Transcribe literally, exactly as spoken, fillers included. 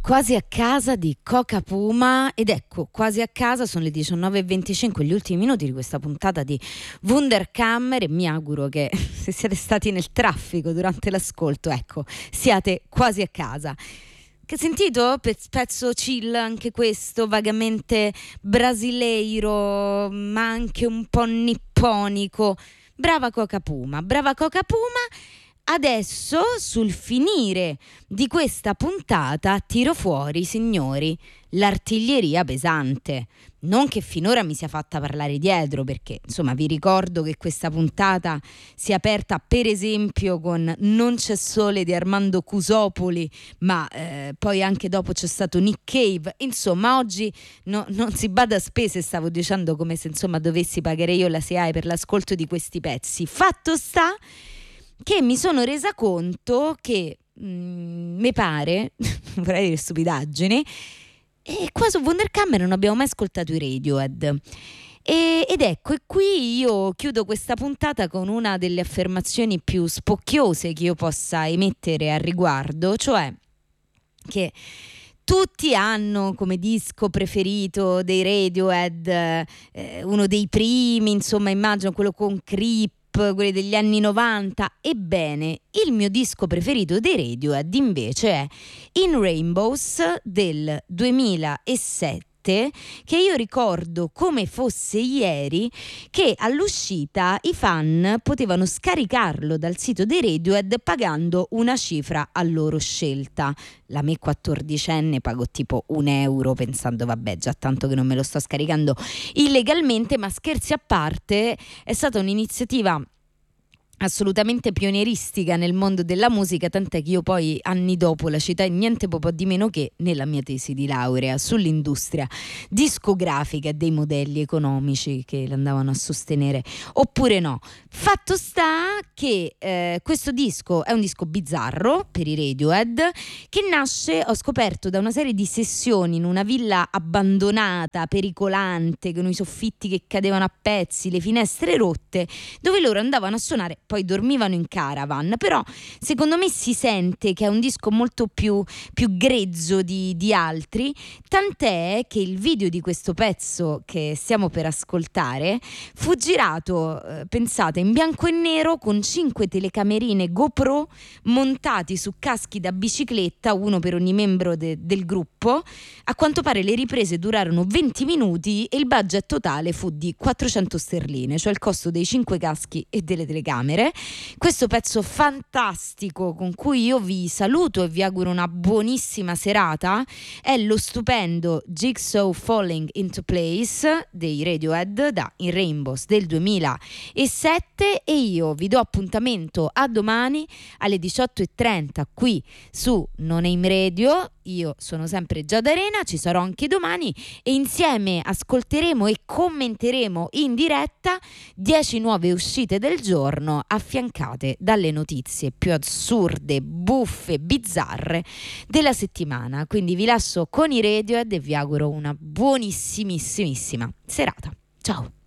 Quasi a casa di Coca Puma. Ed ecco, quasi a casa, sono le diciannove e venticinque, gli ultimi minuti di questa puntata di Wunderkammer, e mi auguro che se siete stati nel traffico durante l'ascolto, ecco, siate quasi a casa. Che sentito? Pe- pezzo chill anche questo, vagamente brasileiro, ma anche un po' nipponico. Brava Coca Puma, brava Coca Puma. Adesso, sul finire di questa puntata, tiro fuori, signori, l'artiglieria pesante. Non che finora mi sia fatta parlare dietro, perché insomma vi ricordo che questa puntata si è aperta per esempio con Non c'è sole di Armando Cusopoli, ma eh, poi anche dopo c'è stato Nick Cave. Insomma, oggi no, non si bada a spese, stavo dicendo, come se insomma dovessi pagare io la S I A E per l'ascolto di questi pezzi. Fatto sta che mi sono resa conto che mm, mi pare, non vorrei dire stupidaggini, e qua su Wunderkammer non abbiamo mai ascoltato i Radiohead. E, ed ecco, e qui io chiudo questa puntata con una delle affermazioni più spocchiose che io possa emettere al riguardo, cioè che tutti hanno come disco preferito dei Radiohead eh, uno dei primi, insomma immagino quello con Creep, quelli degli anni novanta. Ebbene, il mio disco preferito dei Radiohead invece è In Rainbows del duemilasette, che io ricordo come fosse ieri, che all'uscita i fan potevano scaricarlo dal sito dei Radiohead pagando una cifra a loro scelta. La me quattordicenne pagò tipo un euro pensando vabbè, già tanto che non me lo sto scaricando illegalmente. Ma scherzi a parte, è stata un'iniziativa assolutamente pionieristica nel mondo della musica, tant'è che io poi anni dopo la citai niente po' di meno che nella mia tesi di laurea sull'industria discografica e dei modelli economici che l'andavano a sostenere, oppure no. Fatto sta che eh, questo disco è un disco bizzarro per i Radiohead, che nasce, ho scoperto, da una serie di sessioni in una villa abbandonata, pericolante, con i soffitti che cadevano a pezzi, le finestre rotte, dove loro andavano a suonare, poi dormivano in caravan. Però secondo me si sente che è un disco molto più, più grezzo di, di altri, tant'è che il video di questo pezzo che stiamo per ascoltare fu girato, eh, pensate, in bianco e nero, con cinque telecamerine GoPro montati su caschi da bicicletta, uno per ogni membro de- del gruppo. A quanto pare le riprese durarono venti minuti e il budget totale fu di quattrocento sterline, cioè il costo dei cinque caschi e delle telecamere. Questo pezzo fantastico, con cui io vi saluto e vi auguro una buonissima serata, è lo stupendo Jigsaw Falling into Place dei Radiohead, da In Rainbows del duemilasette, e io vi do appuntamento a domani alle diciotto e trenta qui su No Name Radio. Io sono sempre Giada Arena, ci sarò anche domani e insieme ascolteremo e commenteremo in diretta dieci nuove uscite del giorno, affiancate dalle notizie più assurde, buffe, bizzarre della settimana. Quindi vi lascio con i Radiohead e vi auguro una buonissimissima serata. Ciao!